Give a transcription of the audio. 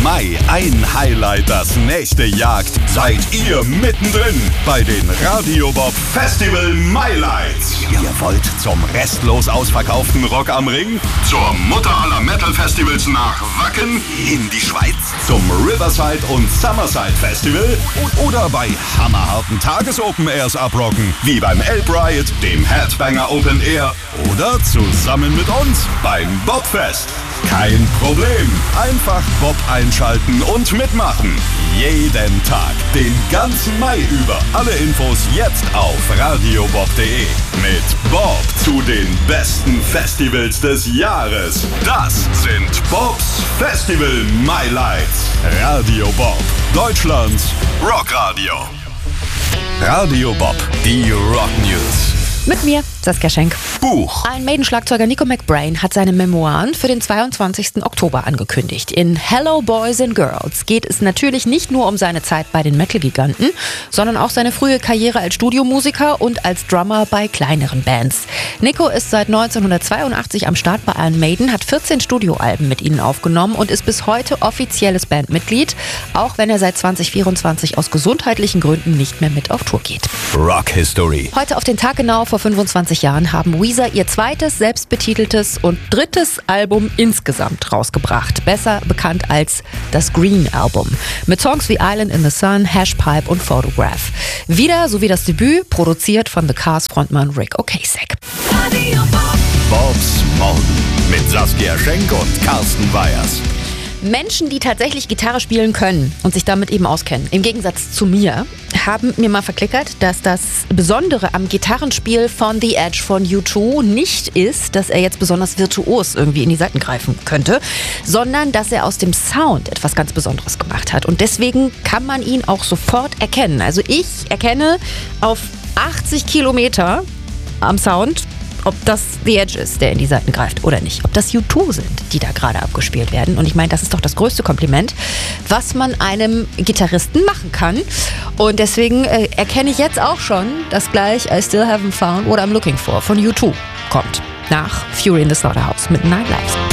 Mai ein Highlight das nächste jagt, seid ihr mittendrin bei den Radio Bob Festival Mailights. Ihr wollt zum restlos ausverkauften Rock am Ring, zur Mutter aller Metal Festivals nach Wacken, in die Schweiz, zum Riverside und Summerside Festival oder bei hammerharten Tages-Open Airs abrocken, wie beim Elb Riot, dem Headbanger Open Air oder zusammen mit uns beim Bobfest. Kein Problem. Einfach Bob einschalten und mitmachen. Jeden Tag, den ganzen Mai über. Alle Infos jetzt auf radiobob.de. Mit Bob zu den besten Festivals des Jahres. Das sind Bobs Festival Mailights. Radio Bob, Deutschlands Rockradio. Radio Bob, die Rock News. Mit mir, Saskia Schenk. Buch. Ein Maiden-Schlagzeuger Nico McBrain hat seine Memoiren für den 22. Oktober angekündigt. In Hello Boys and Girls geht es natürlich nicht nur um seine Zeit bei den Metal-Giganten, sondern auch seine frühe Karriere als Studiomusiker und als Drummer bei kleineren Bands. Nico ist seit 1982 am Start bei Iron Maiden, hat 14 Studioalben mit ihnen aufgenommen und ist bis heute offizielles Bandmitglied, auch wenn er seit 2024 aus gesundheitlichen Gründen nicht mehr mit auf Tour geht. Rock History. Heute auf den Tag genau vor 25 Jahren haben Weezer ihr zweites, selbstbetiteltes und drittes Album insgesamt rausgebracht. Besser bekannt als das Green Album. Mit Songs wie Island in the Sun, Hashpipe und Photograph. Wieder, so wie das Debüt, produziert von The Cars Frontmann Rick Ocasek. Bobs Morgen mit Saskia Schenk und Carsten Weyers. Menschen, die tatsächlich Gitarre spielen können und sich damit eben auskennen, im Gegensatz zu mir, haben mir mal verklickert, dass das Besondere am Gitarrenspiel von The Edge von U2 nicht ist, dass er jetzt besonders virtuos irgendwie in die Saiten greifen könnte, sondern dass er aus dem Sound etwas ganz Besonderes gemacht hat. Und deswegen kann man ihn auch sofort erkennen. Also ich erkenne auf 80 Kilometer am Sound, ob das The Edge ist, der in die Saiten greift oder nicht. Ob das U2 sind, die da gerade abgespielt werden. Und ich meine, das ist doch das größte Kompliment, was man einem Gitarristen machen kann. Und deswegen erkenne ich jetzt auch schon, dass gleich I Still Haven't Found What I'm Looking For von U2 kommt. Nach Fury in the Slaughterhouse mit Night Lives.